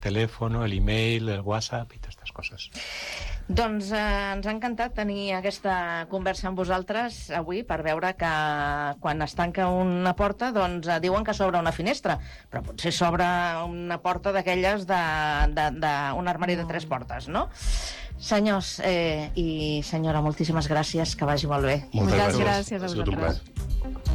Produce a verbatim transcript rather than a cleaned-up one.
teléfono, el email, el WhatsApp y todas estas cosas. Doncs eh, ens ha encantat tenir aquesta conversa amb vosaltres avui per veure que quan es tanca una porta doncs eh, diuen que s'obre una finestra, però potser s'obre una porta d'aquelles d'un armari de tres portes, no? Senyors eh, i senyora, moltíssimes gràcies, que vagi molt bé. Moltes Moltes gràcies. gràcies a Ha sigut un vosaltres. plaer.